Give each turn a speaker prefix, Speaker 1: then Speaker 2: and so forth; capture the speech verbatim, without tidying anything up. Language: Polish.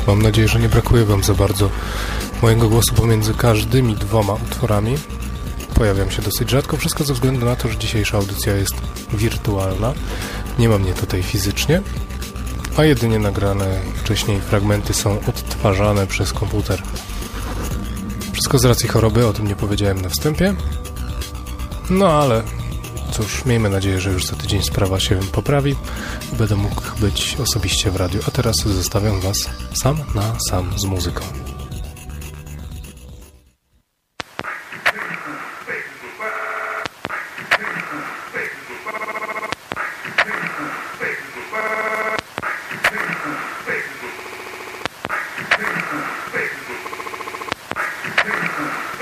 Speaker 1: Mam nadzieję, że nie brakuje Wam za bardzo mojego głosu pomiędzy każdymi dwoma utworami. Pojawiam się dosyć rzadko, wszystko ze względu na to, że dzisiejsza audycja jest wirtualna. Nie mam mnie tutaj fizycznie, a jedynie nagrane wcześniej fragmenty są odtwarzane przez komputer. Wszystko z racji choroby, o tym nie powiedziałem na wstępie. No ale cóż, miejmy nadzieję, że już za tydzień sprawa się poprawi i będę mógł być osobiście w radiu. A teraz zostawiam Was sam na sam z muzyką.